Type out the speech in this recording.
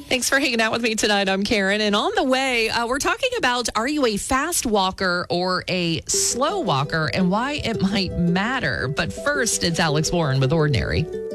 Thanks for hanging out with me tonight. I'm Karen. And on the way, we're talking about, are you a fast walker or a slow walker and why it might matter? But first, it's Alex Warren with Ordinary.